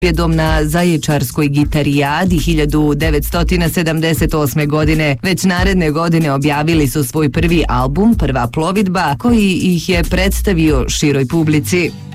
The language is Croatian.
Pobjedom na Zaječarskoj gitarijadi 1978. godine. Već naredne godine objavili su svoj prvi album, Prva plovidba, koji ih je predstavio široj publici.